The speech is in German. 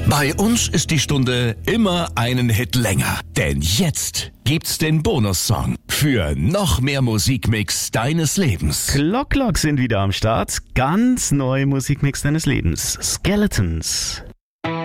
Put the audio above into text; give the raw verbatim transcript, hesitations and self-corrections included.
Bei uns ist die Stunde immer einen Hit länger. Denn jetzt gibt's den Bonussong für noch mehr Musikmix deines Lebens. Clock Clock sind wieder am Start. Ganz neue Musikmix deines Lebens. Skeletons.